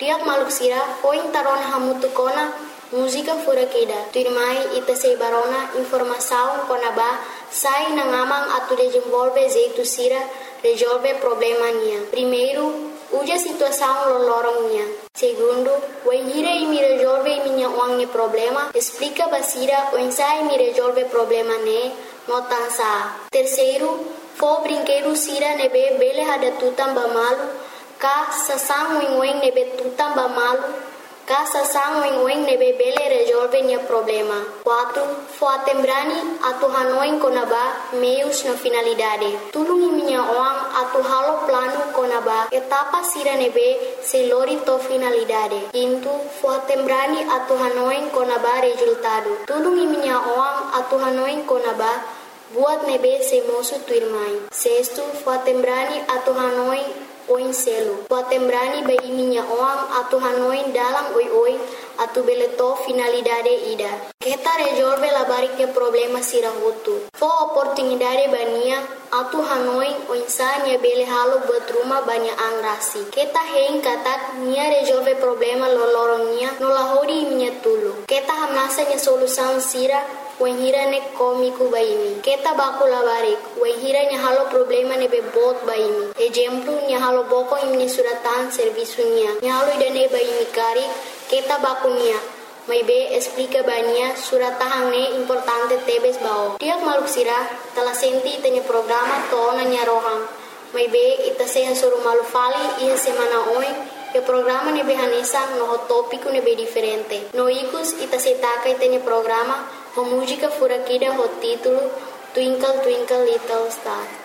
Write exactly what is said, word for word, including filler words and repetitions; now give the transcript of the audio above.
Tiak maluk sira, foi tarona hamutukona, música furakida. Tuirmai ita sei barona, informação konaba, sai na ngamang atu desenvolve jeito sira, resolve problema nia. Primeiro, uja situação lolorong nia. Segundo, o enhira e me resolve minha wangi problema, explica basira o ensai me resolve problema ne, notansa. Terceiro, fo brinquedo sira nebe bele hada tutam bamalu, ka sasang wing wing nebe tutam bamalu, ka sasang wing wing nebe bele resolve nia problema. Quatro, fo atembrani atu hanoing konaba meios na finalidade. Tulungi minha oang atu halo plano konaba etapa sira nebe se lori to finalidade. Quinto, fo atembrani atu hanoing konaba resultado. Tulungi minha oang atu hanoing konaba buat nebe se mosu tuirmai. Sexto, fo atembrani atu hanoing oin selo. Fo atembrani bai minha oang atu hanoing dalam oi oi atu beleto finalidade ida. Kita resolve la bariknya problema sira hutu. Fo oportunidade bania atu hanoing o insania bele halo buat rumah banyak angrasi. Kita hein katak nia resolve problema lolorong nia nolahodi minha tulu. Kita hamnasa nya solução sira wenhira ne komiku baimi. Kita baku la barik wenhira nya halo problema ne bebot baimi. Exemplo nya halo boko imni suratan serviço nia. Nya halo idane baimi kari kita baku nia. Mai be explica bania suratahang ne importante tebes bao. Tiak maluk sira telah senti tanya programa tona nya rohang. Mai be ita seha suru malu fali in semana oi ke programa ne be hanesa no tópico ne be diferente. No ikus ita setaka tanya programa ho música furakida ho título Twinkle Twinkle Little Star.